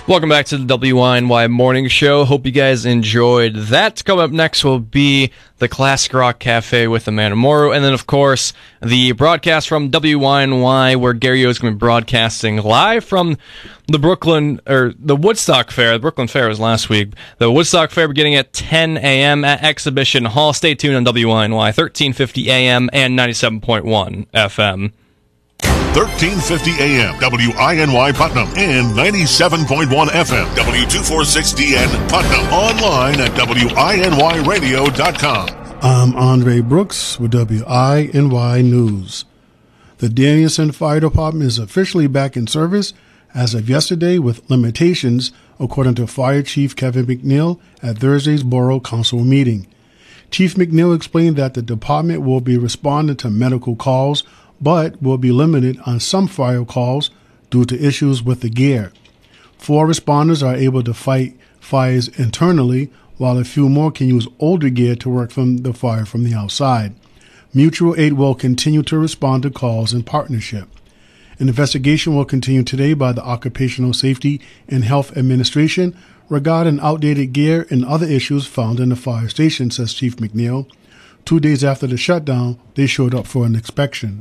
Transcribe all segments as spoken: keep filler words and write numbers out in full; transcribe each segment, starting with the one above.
Welcome back to the W I N Y Morning Show. Hope you guys enjoyed that. Coming up next will be the Classic Rock Cafe with Amanda Morrow. And then, of course, the broadcast from W I N Y, where Gary O is going to be broadcasting live from the Brooklyn, or the Woodstock Fair. The Brooklyn Fair was last week. The Woodstock Fair beginning at ten a.m. at Exhibition Hall. Stay tuned on W I N Y, thirteen fifty A M and ninety-seven point one F M. thirteen fifty A M, W I N Y Putnam, and ninety-seven point one F M, W two forty-six D N Putnam. Online at W I N Y radio dot com. I'm Andre Brooks with W I N Y News. The Danielson Fire Department is officially back in service as of yesterday with limitations, according to Fire Chief Kevin McNeil at Thursday's Borough Council meeting. Chief McNeil explained that the department will be responding to medical calls, but will be limited on some fire calls due to issues with the gear. Four responders are able to fight fires internally, while a few more can use older gear to work from the fire from the outside. Mutual Aid will continue to respond to calls in partnership. An investigation will continue today by the Occupational Safety and Health Administration regarding outdated gear and other issues found in the fire station, says Chief McNeil. Two days after the shutdown, they showed up for an inspection.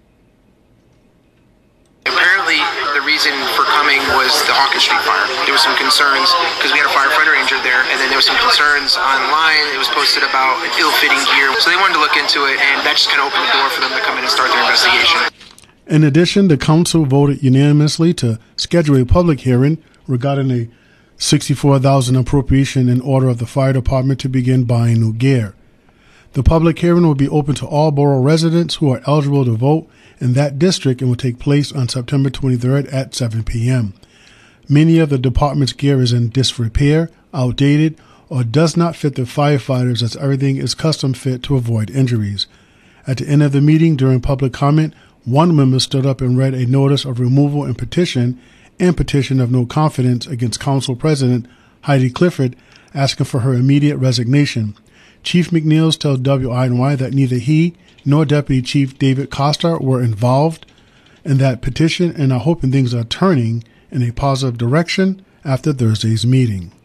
Apparently, the reason for coming was the Hawkins Street fire. There was some concerns because we had a firefighter injured there, and then there was some concerns online. It was posted about ill-fitting gear, so they wanted to look into it, and that just kind of opened the door for them to come in and start their investigation. In addition, the council voted unanimously to schedule a public hearing regarding a sixty-four thousand dollars appropriation in order of the fire department to begin buying new gear. The public hearing will be open to all borough residents who are eligible to vote in that district and will take place on September twenty-third at seven p.m. Many of the department's gear is in disrepair, outdated, or does not fit the firefighters, as everything is custom fit to avoid injuries. At the end of the meeting, during public comment, one member stood up and read a notice of removal and petition and petition of no confidence against Council President Heidi Clifford, asking for her immediate resignation. Chief McNeil tells W I N Y that neither he nor Deputy Chief David Costa were involved in that petition and are hoping things are turning in a positive direction after Thursday's meeting.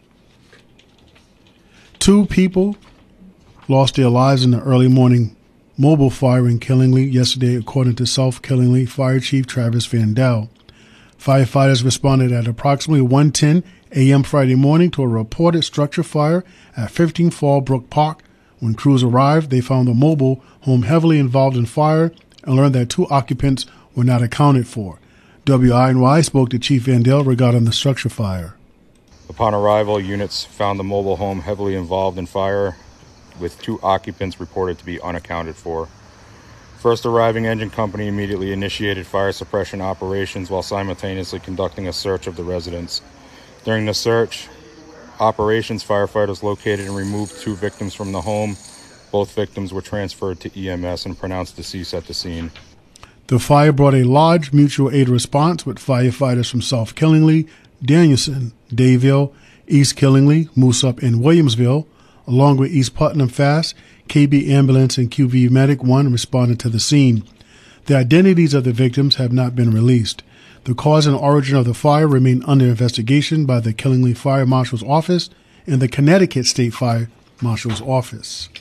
Two people lost their lives in the early morning mobile fire in Killingly yesterday, according to South Killingly Fire Chief Travis Vandell. Firefighters responded at approximately one ten a.m. Friday morning to a reported structure fire at fifteen Fallbrook Park. When crews arrived, they found the mobile home heavily involved in fire and learned that two occupants were not accounted for. W I N Y spoke to Chief Vandell regarding the structure fire. Upon arrival, units found the mobile home heavily involved in fire, with two occupants reported to be unaccounted for. First arriving engine company immediately initiated fire suppression operations while simultaneously conducting a search of the residence. During the search, operations firefighters located and removed two victims from the home. Both victims were transferred to E M S and pronounced deceased at the scene. The fire brought a large mutual aid response with firefighters from South Killingly, Danielson, Dayville, East Killingly, Moosup, and Williamsville, along with East Putnam Fast, K B Ambulance, and Q V Medic one responded to the scene. The identities of the victims have not been released. The cause and origin of the fire remain under investigation by the Killingly Fire Marshal's Office and the Connecticut State Fire Marshal's Office.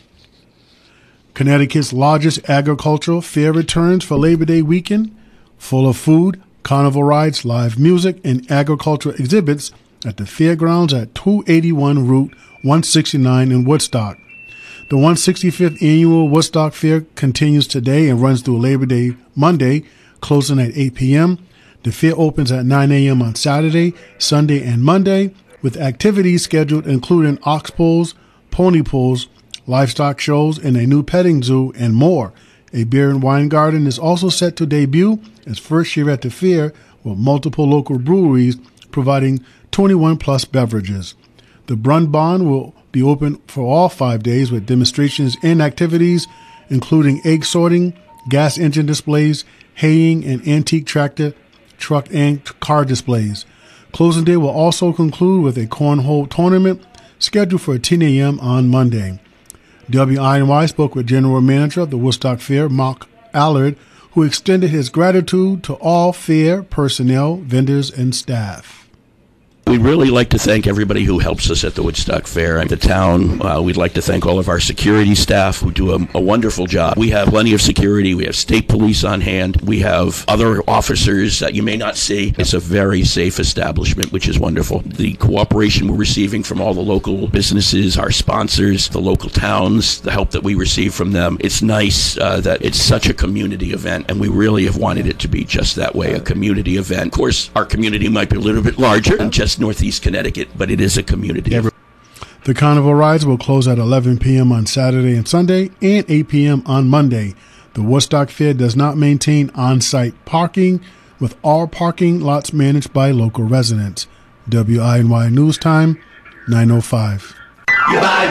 Connecticut's largest agricultural fair returns for Labor Day weekend, full of food, carnival rides, live music, and agricultural exhibits at the fairgrounds at two eighty-one Route one sixty-nine in Woodstock. The one hundred sixty-fifth Annual Woodstock Fair continues today and runs through Labor Day Monday, closing at eight p.m. The fair opens at nine a.m. on Saturday, Sunday, and Monday, with activities scheduled including ox pulls, pony pulls, livestock shows, and a new petting zoo, and more. A beer and wine garden is also set to debut its first year at the fair, with multiple local breweries providing twenty-one plus beverages. The Brun Barn will be open for all five days with demonstrations and activities, including egg sorting, gas engine displays, haying, and antique tractor, truck, and car displays. Closing day will also conclude with a cornhole tournament scheduled for ten a.m. on Monday. W I N Y spoke with General Manager of the Woodstock Fair, Mark Allard, who extended his gratitude to all fair personnel, vendors, and staff. We'd really like to thank everybody who helps us at the Woodstock Fair and the town. Uh, we'd like to thank all of our security staff who do a, a wonderful job. We have plenty of security. We have state police on hand. We have other officers that you may not see. It's a very safe establishment, which is wonderful. The cooperation we're receiving from all the local businesses, our sponsors, the local towns, the help that we receive from them. It's nice uh, that it's such a community event, and we really have wanted it to be just that way, a community event. Of course, our community might be a little bit larger than just Northeast Connecticut, but it is a community event. The carnival rides will close at eleven p.m. on Saturday and Sunday and eight p.m. on Monday. The Woodstock Fair does not maintain on-site parking, with all parking lots managed by local residents. W I N Y News Time, nine oh five.